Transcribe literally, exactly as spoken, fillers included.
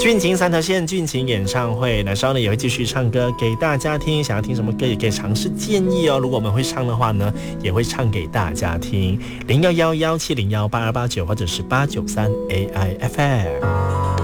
俊晴三条线俊晴演唱会，那稍后呢也会继续唱歌给大家听，想要听什么歌也可以尝试建议哦。如果我们会唱的话呢，也会唱给大家听。零幺幺幺七零幺八二八九或者是八九三 A I F M。